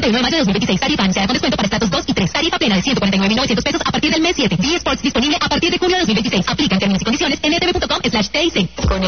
31 de mayo de 2026. Tarifa anunciada con descuento para estratos 2 y 3. Tarifa plena de 149.900 pesos a partir del mes 7. V-Sports disponible a partir de junio de 2026. Aplican términos y condiciones en etv.com/TIC.